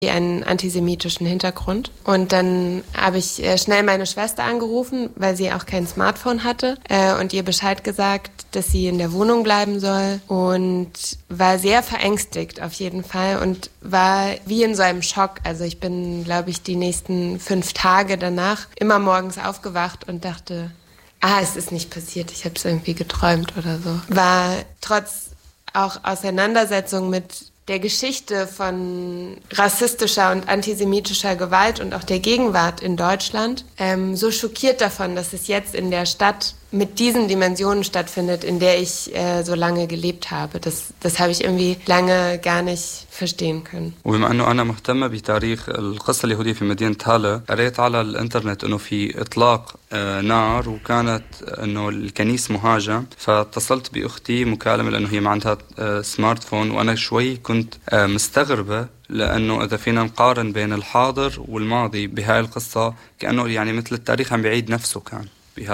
einen antisemitischen Hintergrund. Und dann habe ich schnell meine Schwester angerufen, weil sie auch kein Smartphone hatte und ihr Bescheid gesagt, dass sie in der Wohnung bleiben soll und war sehr verängstigt auf jeden Fall und war wie in so einem Schock. Also ich bin, glaube ich, die nächsten 5 Tage danach immer morgens aufgewacht und dachte, es ist nicht passiert, ich habe es irgendwie geträumt oder so. War trotz auch Auseinandersetzung mit der Geschichte von rassistischer und antisemitischer Gewalt und auch der Gegenwart in Deutschland so schockiert davon, dass es jetzt in der Stadt mit diesen Dimensionen stattfindet, in der ich so lange gelebt habe. Das habe ich irgendwie lange gar nicht verstehen können. وبما أنه أنا مهتمة بتاريخ القصة اليهودية في مدينة هالة، قريت على الإنترنت أنه في إطلاق نار وكانت أنه الكنيس مهاجم، فاتصلت بأختي مكالمة لأنه هي ما عندها سمارت فون، وأنا شوي كنت مستغربة لأنه إذا فينا نقارن بين الحاضر والماضي بهاي القصة كأنه يعني مثل التاريخ عم بيعيد نفسه كان.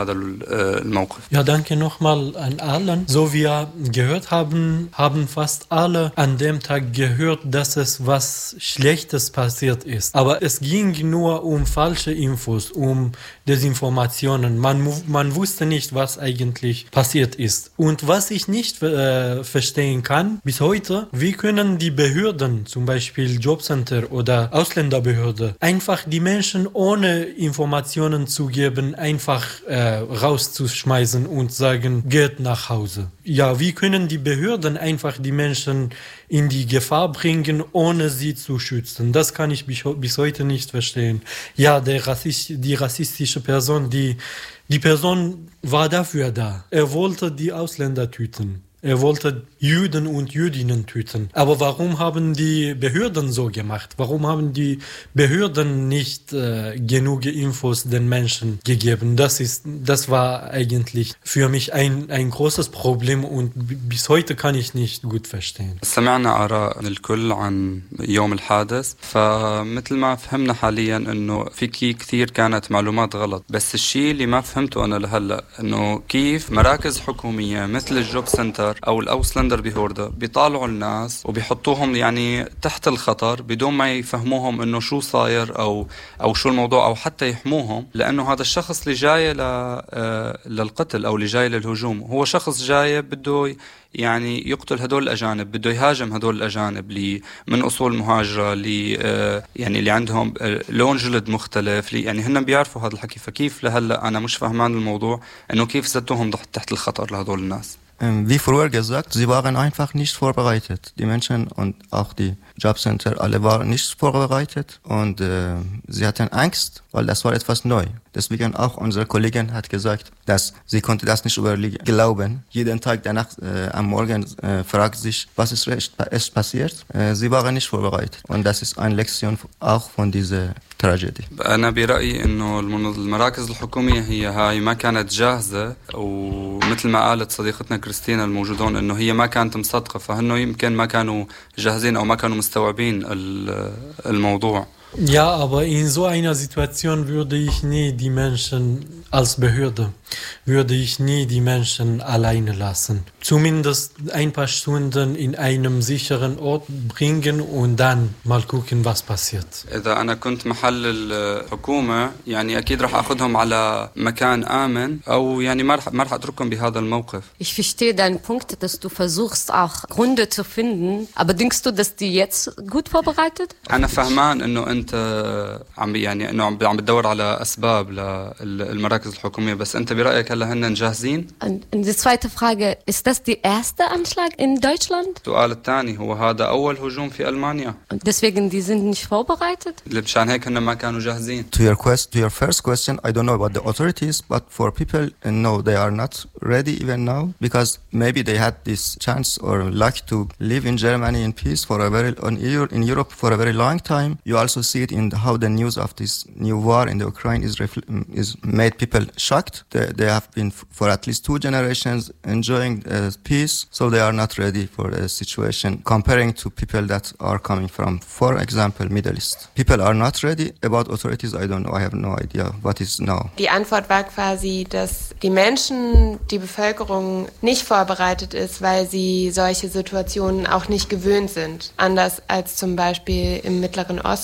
Ja, danke nochmal an allen. So wie wir gehört haben, haben fast alle an dem Tag gehört, dass es was Schlechtes passiert ist. Aber es ging nur um falsche Infos, um Desinformationen. Man wusste nicht, was eigentlich passiert ist. Und was ich nicht verstehen kann bis heute, wie können die Behörden, zum Beispiel Jobcenter oder Ausländerbehörde, einfach die Menschen ohne Informationen zu geben, einfach rauszuschmeißen und sagen, geht nach Hause. Ja, wie können die Behörden einfach die Menschen in die Gefahr bringen, ohne sie zu schützen? Das kann ich bis heute nicht verstehen. Ja, die rassistische Person, die Person war dafür da. Er wollte die Ausländer töten. Er wollte Juden und Jüdinnen töten. Aber warum haben die Behörden so gemacht? Warum haben die Behörden nicht genug Infos den Menschen gegeben? Das war eigentlich für mich ein großes Problem und bis heute kann ich nicht gut verstehen. سمعنا آراء الكل عن يوم الحادث، فمثل ما فهمنا حاليا إنه في كثير كانت معلومات غلط، بس الشيء اللي ما فهمته أنا لهلا إنه كيف مراكز حكومية مثل الجوب سنتر أو الأوسلندر بهوردا بيطالعوا الناس وبيحطوهم يعني تحت الخطر بدون ما يفهموهم إنه شو صاير أو شو الموضوع أو حتى يحموهم، لأنه هذا الشخص اللي جاي للقتل أو اللي جاي للهجوم هو شخص جاي بده يعني يقتل هدول الأجانب، بده يهاجم هدول الأجانب اللي من أصول مهاجرة، اللي يعني اللي عندهم لون جلد مختلف، يعني هن بيعرفوا هذا الحكي. فكيف لهلا أنا مش فهمان الموضوع إنه كيف زدتوهم تحت الخطر لهدول الناس؟ Wie früher gesagt, sie waren einfach nicht vorbereitet. Die Menschen und auch die Jobcenter, alle waren nicht vorbereitet und sie hatten Angst, weil das war etwas neu. Deswegen auch unsere Kollegin hat gesagt, dass sie konnte das nicht glauben. Jeden Tag danach am Morgen fragt sich, was ist echt passiert. Sie waren nicht vorbereitet und das ist eine Lektion auch von dieser Tragedy. أنا برأيي إنه المراكز الحكومية هاي ما كانت جاهزة، ومثل ما قالت صديقتنا كريستينا الموجودون إنه هي ما كانت مصدقة، فهنو يمكن ما كانوا جاهزين أو ما كانوا مستوعبين الموضوع. Ja, aber in so einer Situation würde ich nie die Menschen als Behörde, würde ich nie die Menschen alleine lassen. Zumindest ein paar Stunden in einem sicheren Ort bringen und dann mal gucken, was passiert. إذا أنا كنت محل الحكومة يعني أكيد راح أخذهم على مكان آمن أو يعني ما راح أتركهم بهذا الموقف. Ich verstehe deinen Punkt, dass du versuchst auch Gründe zu finden, aber denkst du, dass die jetzt gut vorbereitet? أنا فهمان إنه أنت عم يعني إنه عم بتدور على أسباب للمراكز الحكومية، بس أنت برأيك هلا هن جاهزين؟ Und die zweite Frage, ist das der erste Anschlag in Deutschland? السؤال الثاني هو هذا أول هجوم في ألمانيا. Und deswegen die sind nicht vorbereitet? مشان هيك هن ما كانوا جاهزين. To your first question, I don't know about the authorities, but for people, no, they are not ready even now because maybe they had this chance or luck to live in Germany in peace in Europe for a very long time. You also see it in how the news of this new war in the Ukraine is made people shocked. They have been for at least 2 generations enjoying peace, so they are not ready for a situation comparing to people that are coming from, for example, Middle East. People are not ready. About authorities, I don't know. I have no idea what is now. Die Antwort war quasi, dass die Menschen, die Bevölkerung nicht vorbereitet ist, weil sie solche Situationen auch nicht gewöhnt sind. Anders als zum Beispiel im Mittleren Osten.